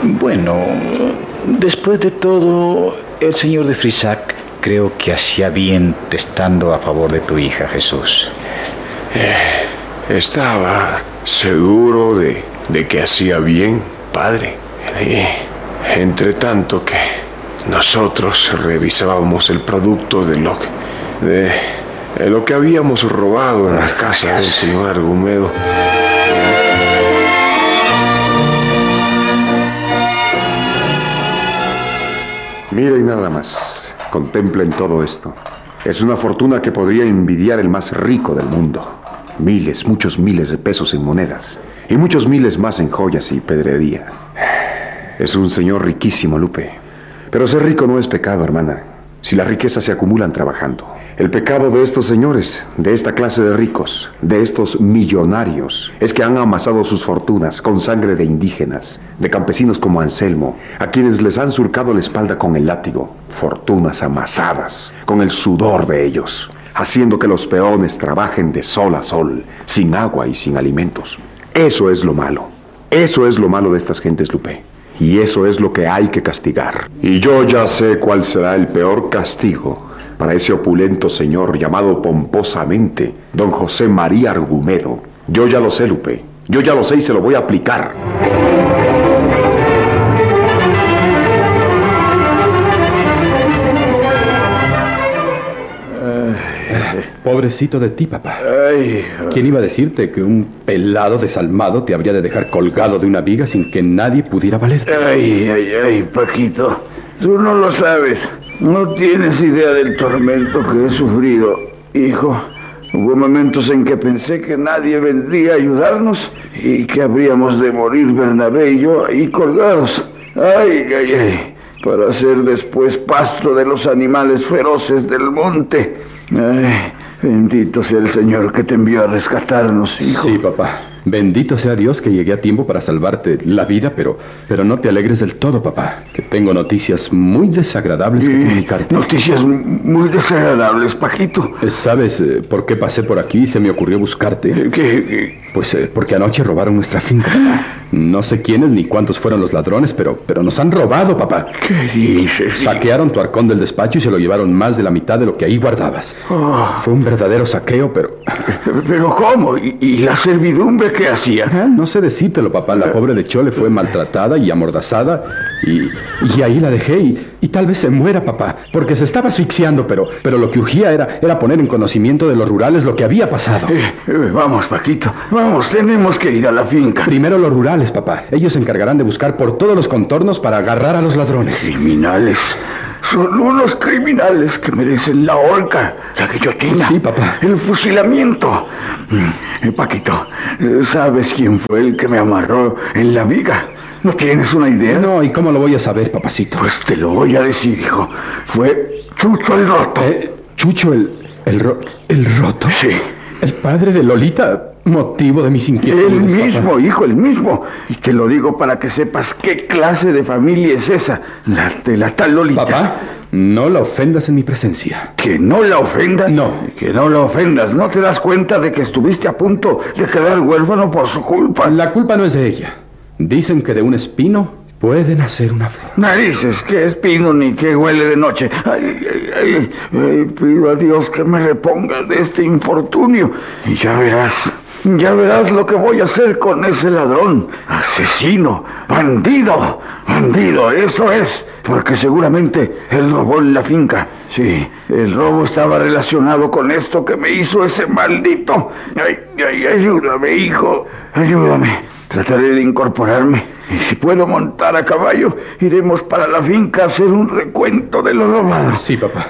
Bueno, después de todo, el señor de Frisac creo que hacía bien estando a favor de tu hija, Jesús. Estaba seguro de que hacía bien, padre. Entre tanto que nosotros revisábamos el producto de lo que habíamos robado en la casa del señor Argumedo. Miren nada más, contemplen todo esto. Es una fortuna que podría envidiar el más rico del mundo. Miles, muchos miles de pesos en monedas. Y muchos miles más en joyas y pedrería. Es un señor riquísimo, Lupe. Pero ser rico no es pecado, hermana, si las riquezas se acumulan trabajando. El pecado de estos señores, de esta clase de ricos, de estos millonarios, es que han amasado sus fortunas con sangre de indígenas, de campesinos como Anselmo, a quienes les han surcado la espalda con el látigo. Fortunas amasadas, con el sudor de ellos, haciendo que los peones trabajen de sol a sol, sin agua y sin alimentos. Eso es lo malo. Eso es lo malo de estas gentes, Lupe. Y eso es lo que hay que castigar. Y yo ya sé cuál será el peor castigo para ese opulento señor llamado pomposamente don José María Argumedo. Yo ya lo sé, Lupe. Yo ya lo sé y se lo voy a aplicar. Pobrecito de ti, papá. Ay. ¿Quién iba a decirte que un pelado desalmado te habría de dejar colgado de una viga sin que nadie pudiera valerte? Ay, Paquito. Tú no lo sabes. No tienes idea del tormento que he sufrido, hijo. Hubo momentos en que pensé que nadie vendría a ayudarnos y que habríamos de morir Bernabé y yo ahí colgados. Ay. Para ser después pasto de los animales feroces del monte. Ay, bendito sea el Señor que te envió a rescatarnos, hijo. Sí, papá. Bendito sea Dios que llegué a tiempo para salvarte la vida, pero no te alegres del todo, papá, que tengo noticias muy desagradables que comunicarte. Noticias muy desagradables, Paquito. ¿Sabes por qué pasé por aquí y se me ocurrió buscarte? ¿Qué? Pues porque anoche robaron nuestra finca, papá. No sé quiénes ni cuántos fueron los ladrones, pero nos han robado, papá. ¿Qué dices? Saquearon tu arcón del despacho y se lo llevaron más de la mitad de lo que ahí guardabas. Fue un verdadero saqueo, pero... ¿Pero cómo? ¿Y la servidumbre qué hacía? No sé decírtelo, papá. La pobre de Chole fue maltratada y amordazada y ahí la dejé y tal vez se muera, papá, porque se estaba asfixiando, pero lo que urgía era poner en conocimiento de los rurales lo que había pasado. Vamos, Paquito, vamos, tenemos que ir a la finca. Primero los rurales, papá. Ellos se encargarán de buscar por todos los contornos para agarrar a los ladrones. ¿Criminales? Son unos criminales que merecen la horca, la guillotina. Sí, papá. El fusilamiento. Paquito, ¿sabes quién fue el que me amarró en la viga? ¿No tienes una idea? No, ¿y cómo lo voy a saber, papacito? Pues te lo voy a decir, hijo. Fue Chucho el Roto. ¿Chucho el Roto? Sí. ¿El padre de Lolita? Motivo de mis inquietudes, El mismo, papá. hijo, el mismo. Y te lo digo para que sepas qué clase de familia es esa, la de la tal Lolita. Papá, no la ofendas en mi presencia. ¿Que no la ofenda? No. Que no la ofendas. ¿No te das cuenta de que estuviste a punto de quedar huérfano por su culpa? La culpa no es de ella. Dicen que de un espino puede nacer una flor. Narices, qué espino ni qué huele de noche. Ay, pido a Dios que me reponga de este infortunio. Y ya verás lo que voy a hacer con ese ladrón, asesino, bandido, eso es, porque seguramente él robó en la finca. Sí, el robo estaba relacionado con esto que me hizo ese maldito. Ay, ayúdame, hijo, ayúdame. Trataré de incorporarme. Y si puedo montar a caballo, iremos para la finca a hacer un recuento de lo robado. Sí, papá.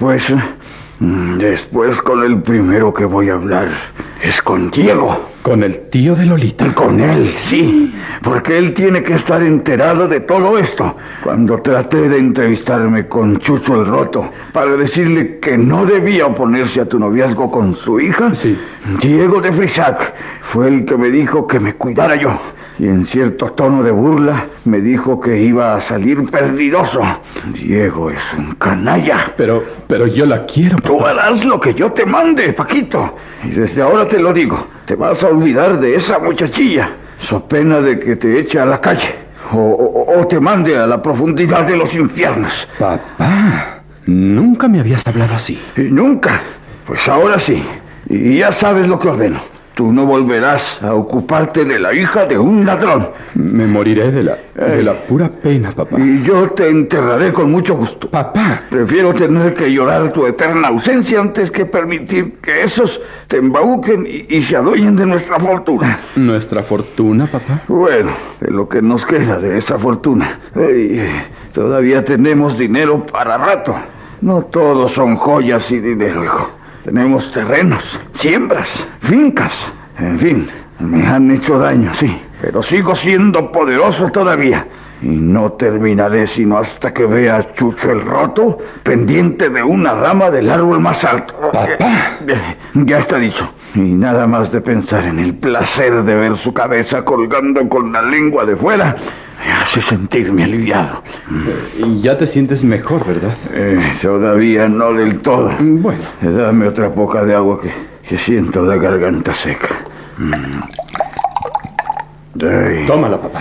Después con el primero que voy a hablar es con Diego. ¿Con el tío de Lolita? Con él, sí, porque él tiene que estar enterado de todo esto. Cuando traté de entrevistarme con Chucho el Roto para decirle que no debía oponerse a tu noviazgo con su hija, sí, Diego de Frisac fue el que me dijo que me cuidara yo. Y en cierto tono de burla me dijo que iba a salir perdidoso. Diego es un canalla. Pero yo la quiero, papá. Tú harás lo que yo te mande, Paquito. Y desde ahora te lo digo, te vas a olvidar de esa muchachilla, so pena de que te eche a la calle. o te mande a la profundidad de los infiernos. Papá, nunca me habías hablado así. Y nunca. Pues ahora sí. Y ya sabes lo que ordeno. Tú no volverás a ocuparte de la hija de un ladrón. Me moriré de la pura pena, papá. Y yo te enterraré con mucho gusto. Papá. Prefiero tener que llorar tu eterna ausencia antes que permitir que esos te embauquen y se adueñen de nuestra fortuna. ¿Nuestra fortuna, papá? Bueno, de lo que nos queda de esa fortuna. Todavía tenemos dinero para rato. No todos son joyas y dinero, hijo. Tenemos terrenos, siembras, fincas. En fin, me han hecho daño, sí. Pero sigo siendo poderoso todavía. Y no terminaré sino hasta que vea a Chucho el Roto pendiente de una rama del árbol más alto. ¡Papá! Ya está dicho. Y nada más de pensar en el placer de ver su cabeza colgando con la lengua de fuera, me hace sentirme aliviado. Y ya te sientes mejor, ¿verdad? Todavía no del todo. Bueno. Dame otra poca de agua que siento la garganta seca. Tómala, papá.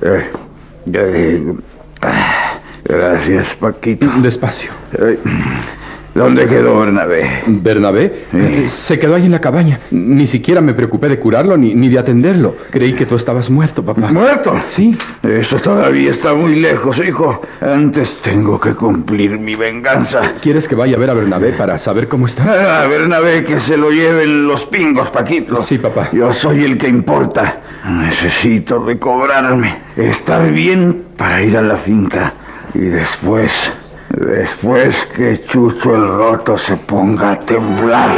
Gracias, Paquito. Despacio. ¿Dónde quedó Bernabé? ¿Bernabé? Se quedó ahí en la cabaña. Ni siquiera me preocupé de curarlo ni de atenderlo. Creí que tú estabas muerto, papá. ¿Muerto? Sí. Eso todavía está muy lejos, hijo. Antes tengo que cumplir mi venganza. ¿Quieres que vaya a ver a Bernabé para saber cómo está? A Bernabé que se lo lleven los pingos, Paquito. Sí, papá. Yo soy el que importa. Necesito recobrarme, estar bien para ir a la finca. Y después que Chucho el Roto se ponga a temblar.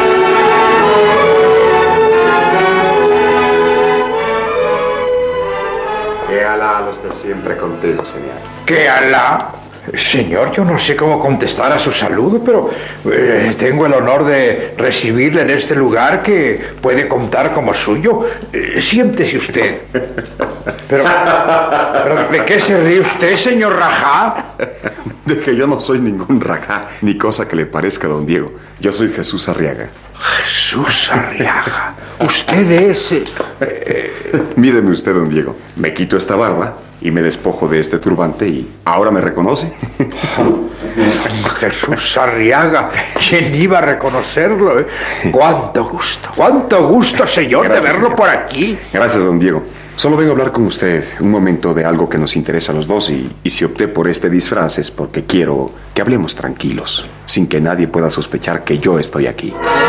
Que Alá los de siempre contigo, señor. ¿Qué Alá? Señor, yo no sé cómo contestar a su saludo, pero tengo el honor de recibirle en este lugar que puede contar como suyo. Siéntese usted. Pero ¿de qué se ríe usted, señor Rajá? De que yo no soy ningún rajá, ni cosa que le parezca, don Diego. Yo soy Jesús Arriaga. Jesús Arriaga. Usted es... Míreme usted, don Diego. Me quito esta barba y me despojo de este turbante y ¿ahora me reconoce? Jesús Arriaga. ¿Quién iba a reconocerlo? Cuánto gusto, señor, Gracias, de verlo señor. por aquí. Gracias, don Diego. Solo vengo a hablar con usted un momento de algo que nos interesa a los dos y si opté por este disfraz es porque quiero que hablemos tranquilos, sin que nadie pueda sospechar que yo estoy aquí.